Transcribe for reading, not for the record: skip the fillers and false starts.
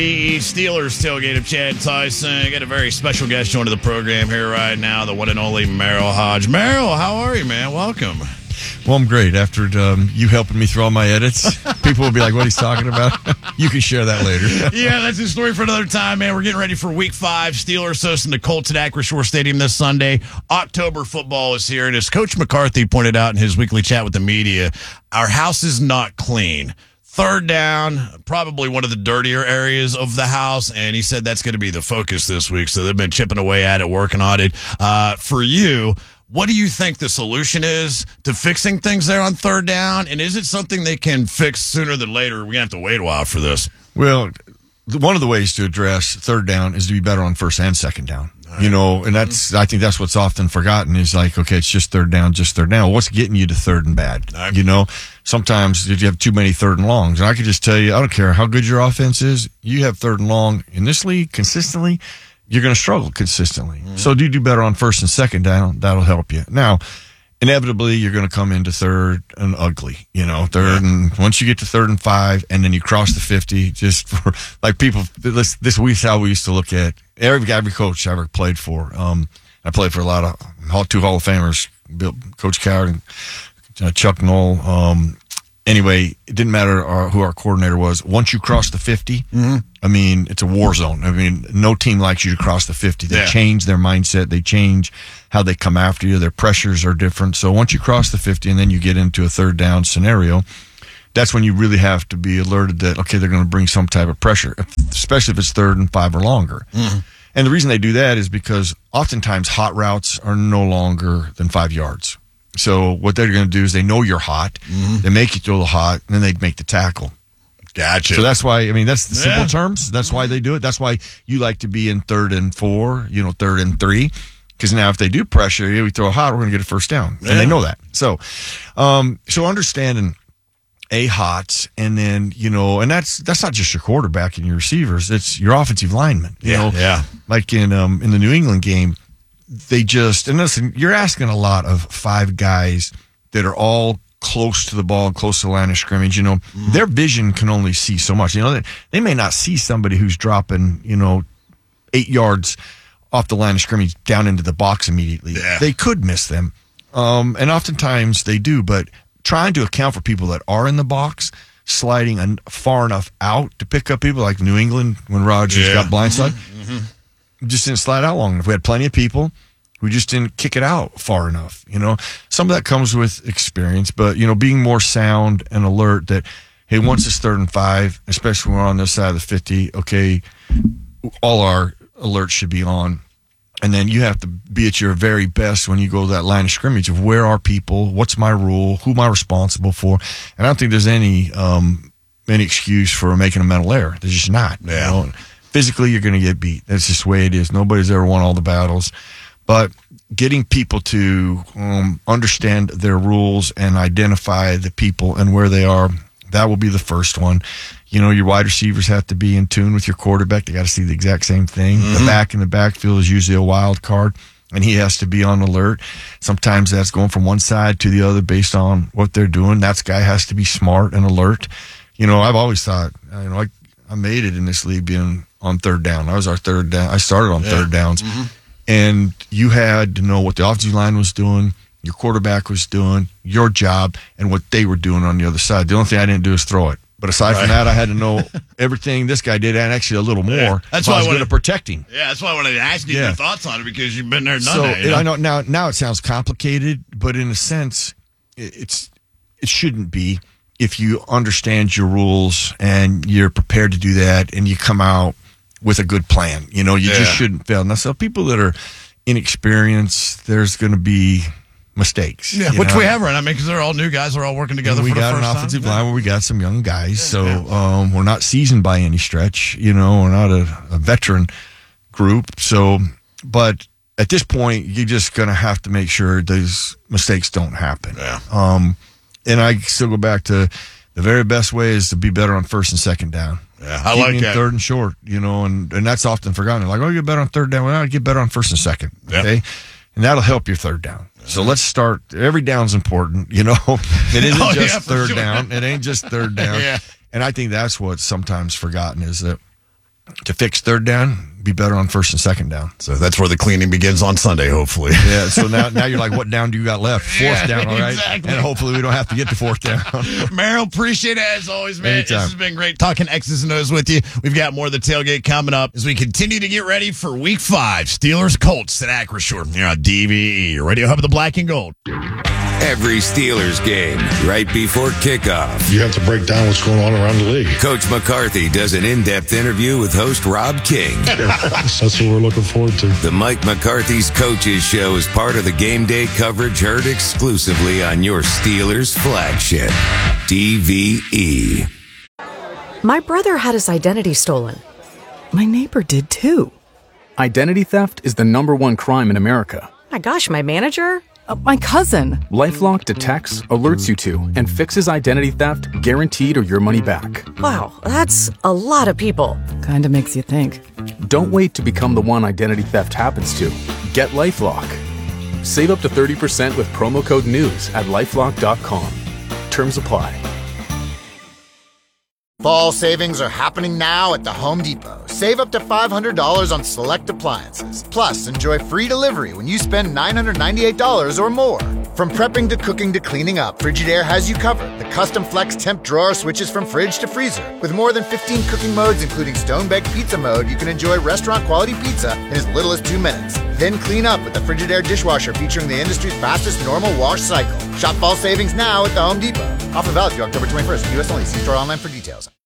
The Steelers tailgate of Chad Tyson. Got a very special guest joining the program here right now, the one and only Merril Hoge. Merril, how are you, man? Welcome. Well, I'm great. After you helping me through all my edits, people will be like, what he's talking about? You can share that later. Yeah, that's a story for another time, man. We're getting ready for Week 5. Steelers hosting the Colts at Acrisure Stadium this Sunday. October football is here, and as Coach McCarthy pointed out in his weekly chat with the media, our house is not clean. Third down, probably one of the dirtier areas of the house, and he said that's going to be the focus this week. So they've been chipping away at it, working on it. For you, what do you think the solution is to fixing things there on third down? And is it something they can fix sooner than later? We're going to have to wait a while for this. Well, one of the ways to address third down is to be better on first and second down. You know, and I think that's what's often forgotten is like, okay, it's just third down. What's getting you to third and bad? You know, sometimes if you have too many third and longs, and I could just tell you, I don't care how good your offense is, you have third and long in this league consistently, you're going to struggle consistently. Mm-hmm. So do better on first and second down. That'll help you. Now, inevitably, you're going to come into third and ugly, and once you get to 3rd and 5 and then you cross the 50, just for like people, this week's how we used to look at every coach I ever played for. I played for a lot of two Hall of Famers, Coach Coward and Chuck Knoll. Anyway, it didn't matter who our coordinator was. Once you cross the 50, I mean, it's a war zone. I mean, no team likes you to cross the 50. They change their mindset. They change how they come after you. Their pressures are different. So once you cross the 50 and then you get into a third down scenario, that's when you really have to be alerted that, okay, they're going to bring some type of pressure, especially if it's 3rd and 5 or longer. And the reason they do that is because oftentimes hot routes are no longer than 5 yards. So what they're going to do is they know you're hot. They make you throw the hot, and then they make the tackle. Gotcha. So that's why, I mean, that's the simple terms. That's why they do it. That's why you like to be in 3rd and 4, 3rd and 3. Because now if they do pressure you, we throw a hot, we're going to get a first down. And they know that. So understanding hots, and then, and that's not just your quarterback and your receivers. It's your offensive linemen. You know, like in the New England game, they just, and listen, you're asking a lot of 5 guys that are all close to the ball and close to the line of scrimmage. Their vision can only see so much. They may not see somebody who's dropping, 8 yards off the line of scrimmage down into the box immediately. They could miss them. And oftentimes they do, but trying to account for people that are in the box, sliding far enough out to pick up people like New England when Rodgers got blindsided. Just didn't slide out long enough. We had plenty of people who just didn't kick it out far enough. Some of that comes with experience, but being more sound and alert that, hey, once it's 3rd and 5, especially when we're on this side of the 50, okay, all our alerts should be on. And then you have to be at your very best when you go to that line of scrimmage of where are people, what's my rule, who am I responsible for? And I don't think there's any excuse for making a mental error. There's just not. Physically, you're going to get beat. That's just the way it is. Nobody's ever won all the battles. But getting people to understand their rules and identify the people and where they are, that will be the first one. Your wide receivers have to be in tune with your quarterback. They got to see the exact same thing. The back in the backfield is usually a wild card, and he has to be on alert. Sometimes that's going from one side to the other based on what they're doing. That guy has to be smart and alert. I've always thought, I made it in this league being on third down. I was our third down. I started on third downs. And you had to know what the offensive line was doing, your quarterback was doing, your job, and what they were doing on the other side. The only thing I didn't do is throw it. But aside from that, I had to know everything this guy did and actually a little more. That's why I was going to protect him. Yeah, that's why I wanted to ask you your thoughts on it, because you've been there and done that. So I know now it sounds complicated, but in a sense, it shouldn't be if you understand your rules and you're prepared to do that and you come out with a good plan. You just shouldn't fail. Now, so people that are inexperienced, there's going to be mistakes. Which we have right now, because they're all new guys. They're all working together for the first time. We got an offensive line where we got some young guys. So we're not seasoned by any stretch. We're not a veteran group. So, but at this point, you're just going to have to make sure those mistakes don't happen. And I still go back to the very best way is to be better on first and second down. I like that. Third and short, and that's often forgotten. Like, you get better on third down. Well, I get better on first and second. Okay. And that'll help your third down. So let's start. Every down's important, It isn't just third down. It ain't just third down. And I think that's what's sometimes forgotten is that to fix third down, be better on first and second down. So that's where the cleaning begins on Sunday, hopefully. Yeah, so now you're like, what down do you got left? Fourth down, all right? Exactly. And hopefully we don't have to get to fourth down. Merrill, appreciate it as always, man. Anytime. This has been great talking X's and O's with you. We've got more of the tailgate coming up as we continue to get ready for Week 5. Steelers Colts at Acrisure here on DVE, your radio hub of the black and gold. Every Steelers game, right before kickoff. You have to break down what's going on around the league. Coach McCarthy does an in-depth interview with host Rob King. That's what we're looking forward to. The Mike McCarthy's Coaches Show is part of the game day coverage heard exclusively on your Steelers flagship, DVE. My brother had his identity stolen. My neighbor did too. Identity theft is the #1 crime in America. My gosh, my manager? My cousin. LifeLock detects, alerts you to, and fixes identity theft guaranteed or your money back. Wow, that's a lot of people. Kinda makes you think. Don't wait to become the one identity theft happens to. Get LifeLock. Save up to 30% with promo code NEWS at LifeLock.com. Terms apply. Fall savings are happening now at the Home Depot. Save up to $500 on select appliances. Plus, enjoy free delivery when you spend $998 or more. From prepping to cooking to cleaning up, Frigidaire has you covered. The custom flex temp drawer switches from fridge to freezer. With more than 15 cooking modes, including stone-baked pizza mode, you can enjoy restaurant-quality pizza in as little as 2 minutes. Then clean up with the Frigidaire dishwasher featuring the industry's fastest normal wash cycle. Shop fall savings now at the Home Depot. Offer valid through October 21st. U.S. only. See store online for details.